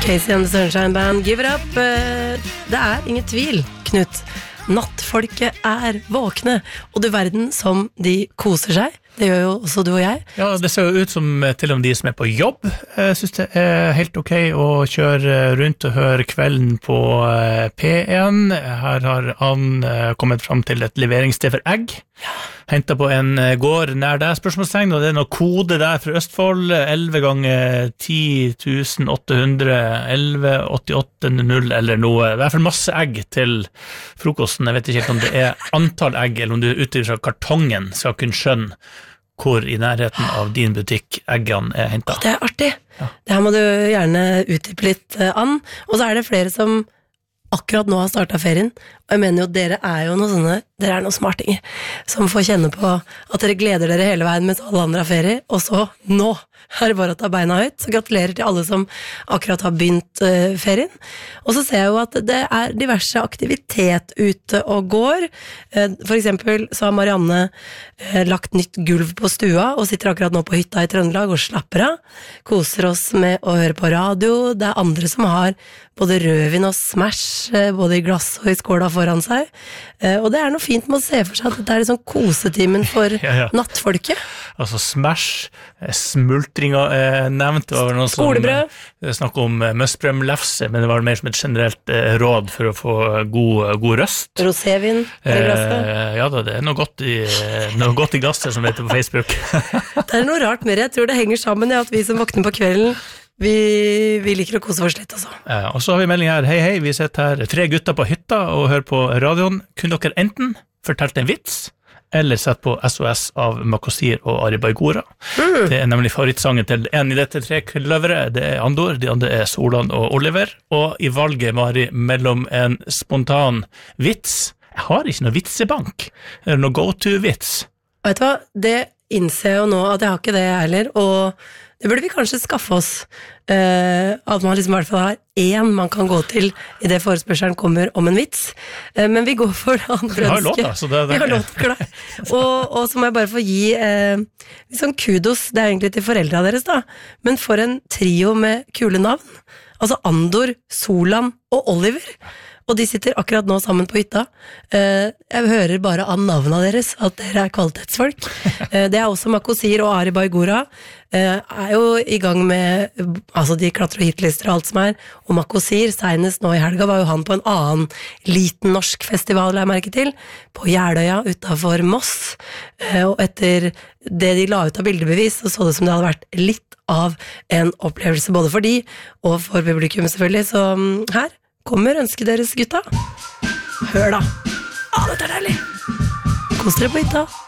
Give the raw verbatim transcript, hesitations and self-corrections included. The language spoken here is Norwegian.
Casey and the Sunshine Band, Give It Up. Det er ingen tvil, Knut. Nattfolket er våkne, og du verden som de koser seg. Det gjør jo også du og jeg. Ja, det ser jo ut som til og med de som er på jobb. Jeg synes det er helt ok å kjøre rundt og høre kvelden på P én. Her har han kommet frem til et leveringssted for egg. Hentet på en gård nær deg, spørsmålstegn, og det er noe kode der fra Østfold, elleve ganger ti tusen åtte hundre, elleve åttiåtte null eller noe. Det er i hvert fall masse egg til frokosten. Jeg vet ikke helt om det er antall egg, eller om du ut fra kartongen skal kunne skjønne hvor i nærheten av din butikk eggene er hentet. Det er artig. Ja. Det her må du gjerne utdype litt, Ann. Og så er det flere som akkurat nå har startet ferien, og jeg mener jo dere er jo noe sånne, dere er noen smartinger, som får kjenne på at dere gleder dere hele veien mens alle andre har ferie, og så nå er det bare å ta beina høyt, så gratulerer til alle som akkurat har begynt uh, ferien. Og så ser jeg jo at det er diverse aktivitet ute og går. Uh, for eksempel så har Marianne uh, lagt nytt gulv på stua, og sitter akkurat nå på hytta i Trøndelag og slapper av, koser oss med å høre på radio. Det er andre som har både rødvin og smash, uh, både i glass og i skåla foran seg. Uh, og det er noe fint med å se for seg at dette er liksom kosetimen for ja, ja. nattfolket. Altså smash, smultringer er nevnt. Skolebrød. Snakk om møsprømlefse, men det var mer som et generelt eh, råd for å få god, god røst. Rosévin i glasset. Eh, ja da, det er noe godt i, noe godt i glasset som vet det på Facebook. Det er noe rart med det. Jeg tror det henger sammen, ja, at vi som våkner på kvelden, vi, vi liker å kose oss litt også. Eh, og så har vi melding her, hei hei, vi sitter her, tre gutter på hytta og hører på radioen. Kunne dere enten fortalt en vits, eller sett på S O S av Makosir og Ari Baigora. Mm. Det er nemlig favorittsangen til en i dette tre kløvere. Det er Andor, de andre er Solan og Oliver. Og i valget, Mari, mellom en spontan vits, jeg har ikke noe vitsebank, eller noe go-to-vits. Vet du hva, det innser jeg jo nå at jeg har ikke det heller, og det burde vi kanskje skaffe oss, uh, at man liksom i hvert fall har en man kan gå til i det forespørselen kommer om en vits, uh, men vi går for det andre ønske. Vi har låt da, så det er det. Vi har låt, klar. og, og så må jeg bare få gi uh, liksom kudos, det er egentlig til foreldra deres da, men for en trio med kule navn, altså Andor, Solan og Oliver. Og de sitter akkurat nå sammen på hytta. Jeg hører bare av navnene deres at dere er kvalitetsfolk. Det er også Makosir og Ari Baigora. Er jo i gang med, altså de klatrer hitlister og alt som er, og Makosir, senest nå i helga, var jo han på en annen liten norsk festival, la jeg merke til, på Jeløya utenfor Moss. Og etter det de la ut av bildebevis, så så det som det hadde vært litt av en opplevelse, både for de og for publikum selvfølgelig. Så her kommer ønsket deres, gutta. Hør da. Å, dette er deilig. Kos dere på hytta.